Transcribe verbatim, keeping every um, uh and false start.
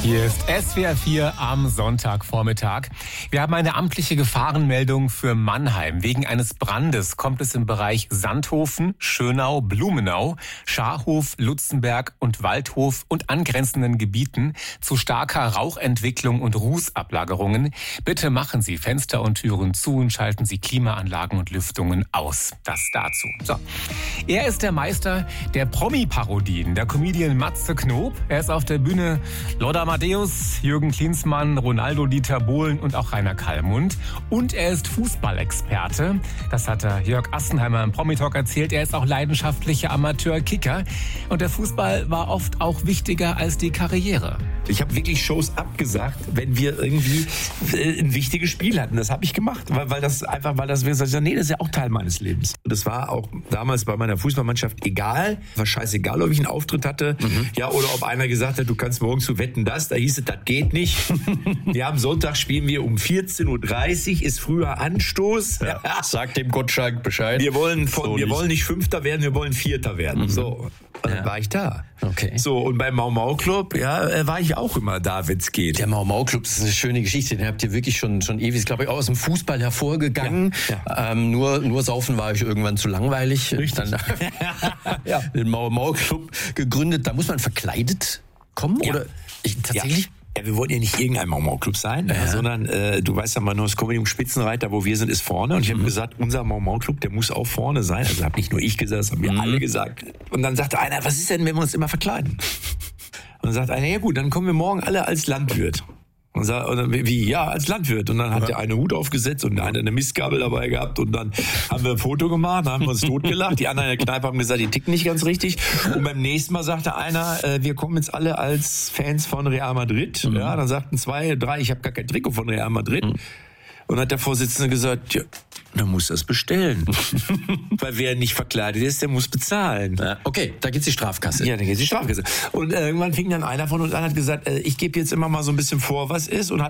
Hier ist S W R vier am Sonntagvormittag. Wir haben eine amtliche Gefahrenmeldung für Mannheim. Wegen eines Brandes kommt es im Bereich Sandhofen, Schönau, Blumenau, Scharhof, Lutzenberg und Waldhof und angrenzenden Gebieten zu starker Rauchentwicklung und Rußablagerungen. Bitte machen Sie Fenster und Türen zu und schalten Sie Klimaanlagen und Lüftungen aus. Das dazu. So. Er ist der Meister der Promi-Parodien, der Comedian Matze Knob. Er ist auf der Bühne Lothar Matthäus, Jürgen Klinsmann, Ronaldo Dieter Bohlen und auch Rainer Kallmund. Und er ist Fußballexperte. Das hat der Jörg Assenheimer im Promi-Talk erzählt. Er ist auch leidenschaftlicher Amateur-Kicker. Und der Fußball war oft auch wichtiger als die Karriere. Ich habe wirklich Shows abgesagt, wenn wir irgendwie ein wichtiges Spiel hatten. Das habe ich gemacht, weil, weil das einfach, weil das, nee, das ist ja auch Teil meines Lebens. Und das war auch damals bei meiner Fußballmannschaft egal. War scheißegal, ob ich einen Auftritt hatte, mhm. ja, oder ob einer gesagt hat, du kannst morgen zu Wetten, das. Da hieß es, das geht nicht. Wir haben Sonntag, spielen wir um vierzehn Uhr dreißig, ist früher Anstoß. Ja, sag dem Gottschalk Bescheid. Wir wollen, von, so wir nicht. wollen nicht Fünfter werden, wir wollen Vierter werden. Mhm. So, dann ja. war ich da. Okay. So, und beim Mau Mau Club, ja, war ich auch immer da, wenn es geht. Der Mau Mau Club, das ist eine schöne Geschichte. Den habt ihr wirklich schon, schon ewig, glaube ich, auch aus dem Fußball hervorgegangen. Ja, ja. Ähm, nur, nur saufen war ich irgendwann zu langweilig. Richtig. Dann ja. den Mau Mau Club gegründet. Da muss man verkleidet kommen? Ja. Oder ich, tatsächlich? Ja. Ja, wir wollen ja nicht irgendein Mau Mau Club sein, ja. sondern äh, du weißt ja mal, nur das Comedy Spitzenreiter, wo wir sind, ist vorne. Und ich mhm. habe gesagt, unser Mau Mau Club, der muss auch vorne sein. Also habe nicht nur ich gesagt, das haben wir mhm. alle gesagt. Und dann sagte einer, was ist denn, wenn wir uns immer verkleiden? Und dann sagt einer, ja gut, dann kommen wir morgen alle als Landwirt. Und sagt, und dann, wie, ja, als Landwirt. Und dann hat ja. der eine Hut aufgesetzt und der eine eine Mistgabel dabei gehabt. Und dann haben wir ein Foto gemacht, dann haben wir uns totgelacht. Die anderen in der Kneipe haben gesagt, die ticken nicht ganz richtig. Und beim nächsten Mal sagte einer, äh, wir kommen jetzt alle als Fans von Real Madrid. Mhm. Ja, dann sagten zwei, drei, ich habe gar kein Trikot von Real Madrid. Mhm. Und hat der Vorsitzende gesagt, ja, dann muss das bestellen. Weil wer nicht verkleidet ist, der muss bezahlen. Ja, okay, da geht's die Strafkasse. Ja, da geht's die Strafkasse. Und äh, irgendwann fing dann einer von uns an, hat gesagt, äh, ich gebe jetzt immer mal so ein bisschen vor, was ist, und hat